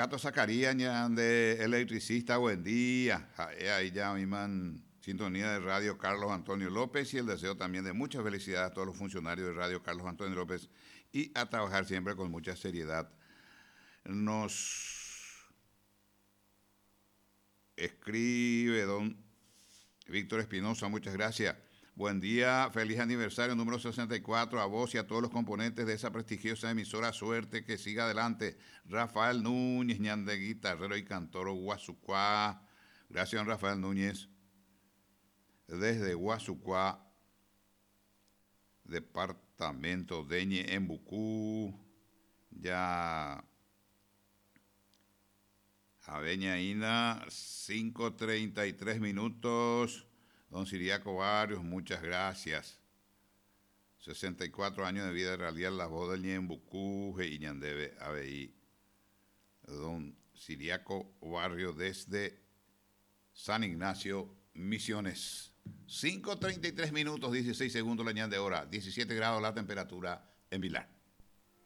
Cato Zacarías, de electricista, buen día. Ahí ya mismo en sintonía de Radio Carlos Antonio López y el deseo también de mucha felicidad a todos los funcionarios de Radio Carlos Antonio López y a trabajar siempre con mucha seriedad. Nos escribe don Víctor Espinosa, muchas gracias. Buen día, feliz aniversario número 64 a vos y a todos los componentes de esa prestigiosa emisora. Suerte, que siga adelante. Rafael Núñez, ñande guitarrero y cantor Guasucuá. Gracias, don Rafael Núñez. Desde Guasucuá, departamento de Ñeembucú. Ya Aveñaína, 5:33 minutos. Don Siriaco Barrios, muchas gracias. 64 años de vida radial, la voz del Ñembucú y Ñandebe ABI. Don Siriaco Barrios desde San Ignacio, Misiones. 5:33 minutos, 16 segundos la ñande hora, 17 grados la temperatura en Vilar.